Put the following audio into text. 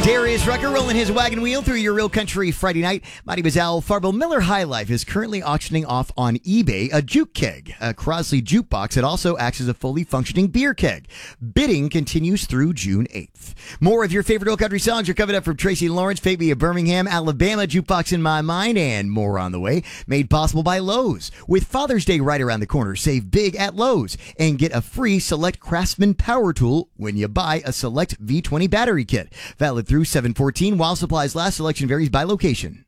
Darius Rucker rolling his wagon wheel through your Real Country Friday night. My name is Al Farbo. Miller High Life is currently auctioning off on eBay a juke keg, a Crosley jukebox that also acts as a fully functioning beer keg. Bidding continues through June 8th. More of your favorite Real Country songs are coming up from Tracy Lawrence, Fabi of Birmingham, Alabama, Jukebox in My Mind, and more on the way. Made possible by Lowe's. With Father's Day right around the corner, save big at Lowe's and get a free Select Craftsman power tool when you buy a Select V20 battery kit. Valid through 7/14 while supplies last. Selection varies by location.